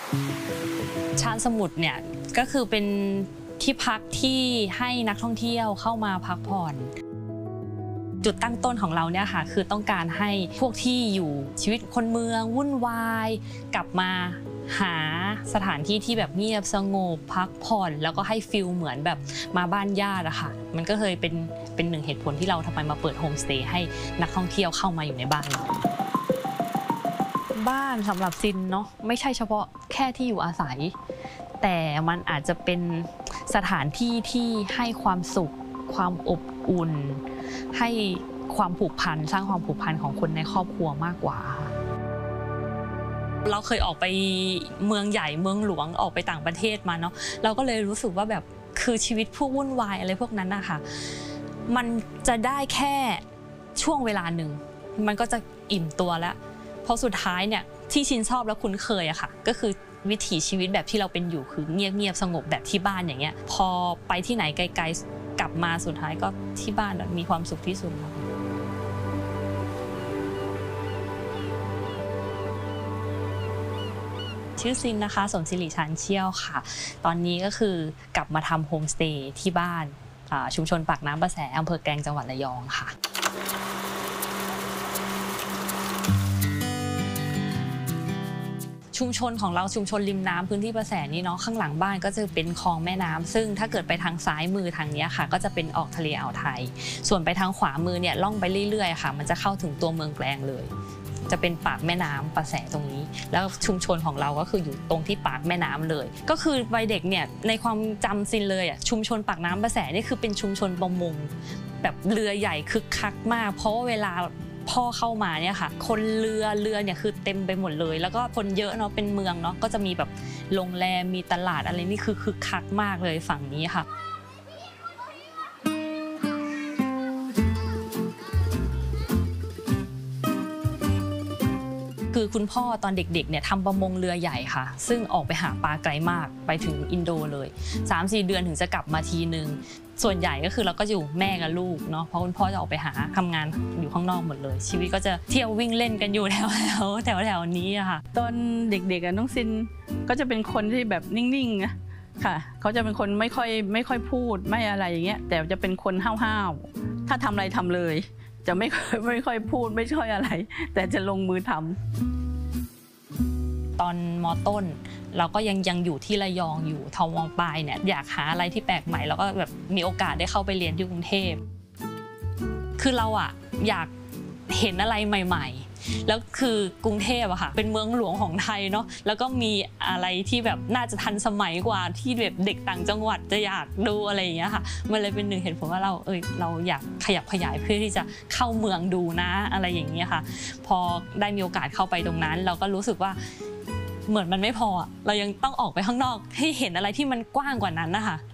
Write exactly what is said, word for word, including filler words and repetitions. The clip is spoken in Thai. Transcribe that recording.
ชานสมุทรเนี่ยก็คือเป็นที่พักที่ให้นักท่องเที่ยวเข้ามาพักผ่อนจุดตั้งต้นของเราเนี่ยค่ะคือต้องการให้พวกที่อยู่ชีวิตคนเมืองวุ่นวายกลับมาหาสถานที่ที่แบบเงียบสงบพักผ่อนแล้วก็ให้ฟิลเหมือนแบบมาบ้านญาติอะค่ะมันก็เคยเป็นเป็นหนึ่งเหตุผลที่เราทำไมมาเปิดโฮมสเตย์ให้นักท่องเที่ยวเข้ามาอยู่ในบ้านเราบ้านสำหรับซินเนาะไม่ใช่เฉพาะแค่ที่อยู่อาศัยแต่มันอาจจะเป็นสถานที่ที่ให้ความสุขความอบอุ่นให้ความผูกพันสร้างความผูกพันของคนในครอบครัวมากกว่าเราเคยออกไปเมืองใหญ่เมืองหลวงออกไปต่างประเทศมาเนาะเราก็เลยรู้สึกว่าแบบคือชีวิตพวกวุ่นวายอะไรพวกนั้นนะคะมันจะได้แค่ช่วงเวลาหนึ่งมันก็จะอิ่มตัวแล้วเพราะสุดท้ายเนี่ยที่ชินชอบและคุ้นเคยอะค่ะก็คือวิถีชีวิตแบบที่เราเป็นอยู่คือเงียบๆสงบแบบที่บ้านอย่างเงี้ยพอไปที่ไหนไกลๆกลับมาสุดท้ายก็ที่บ้านมีความสุขที่สุดค่ะชื่อซินนะคะสมศิริชานเชี่ยวค่ะตอนนี้ก็คือกลับมาทำโฮมสเตย์ที่บ้านชุมชนปากน้ำประแสอำเภอแกลงจังหวัดระยองค่ะชุมชนของเราชุมชนริมน้ำพื้นที่ประแสนี้เนาะข้างหลังบ้านก็จะเป็นคลองแม่น้ำซึ่งถ้าเกิดไปทางซ้ายมือทางนี้ค่ะก็จะเป็นออกทะเลอ่าวไทยส่วนไปทางขวามือเนี่ยล่องไปเรื่อยๆค่ะมันจะเข้าถึงตัวเมืองแกลงเลยจะเป็นปากแม่น้ำประแสตรงนี้แล้วชุมชนของเราก็คืออยู่ตรงที่ปากแม่น้ำเลยก็คือวัยเด็กเนี่ยในความจำซินเลยอ่ะชุมชนปากน้ำประแสนี่คือเป็นชุมชนประมงแบบเรือใหญ่คึกคักมากเพราะว่าเวลาพ่อเข้ามาเนี่ยค่ะคนเรือเรือเนี่ยคือเต็มไปหมดเลยแล้วก็คนเยอะเนาะเป็นเมืองเนาะก็จะมีแบบโรงแรมมีตลาดอะไรนี่คือคึกคักมากเลยฝั่งนี้ค่ะคือคุณพ่อตอนเด็กๆเนี่ยทำประมงเรือใหญ่ค่ะซึ่งออกไปหาปลาไกลมากไปถึงอินโดเลย สามสี่ เดือนถึงจะกลับมาทีนึงส่วนใหญ่ก็คือเราก็อยู่แม่กับลูกเนาะเพราะคุณพ่อจะออกไปหาทำงานอยู่ข้างนอกหมดเลยชีวิตก็จะเที่ยววิ่งเล่นกันอยู่แถวแถวแถวแถวนี้อะค่ะตอนเด็กๆน้องซินก็จะเป็นคนที่แบบนิ่งๆนะค่ะเขาจะเป็นคนไม่ค่อยไม่ค่อยพูดไม่อะไรอย่างเงี้ยแต่จะเป็นคนห้าวๆถ้าทำอะไรทำเลยจะไม่ค่อยไม่ค่อยพูดไม่ค่อยอะไรแต่จะลงมือทำตอนม.ต้นเราก็ยังยังอยู่ที่ระยองอยู่ทม.ปลายเนี่ยอยากหาอะไรที่แปลกใหม่แล้วก็แบบมีโอกาสได้เข้าไปเรียนที่กรุงเทพคือเราอะอยากเห็นอะไรใหม่ๆแล้วคือกรุงเทพอะค่ะเป็นเมืองหลวงของไทยเนาะแล้วก็มีอะไรที่แบบน่าจะทันสมัยกว่าที่แบบเด็กต่างจังหวัดจะอยากดูอะไรอย่างเงี้ยค่ะมันเลยเป็นหนึ่งเหตุผลว่าเราเออเราอยากขยับขยายเพื่อที่จะเข้าเมืองดูนะอะไรอย่างเงี้ยค่ะพอได้มีโอกาสเข้าไปตรงนั้นเราก็รู้สึกว่าเหมือนมันไม่พอเรายังต้องออกไปข้างนอกให้เห็นอะไรที่มันกว้างกว่านั้นนะคะ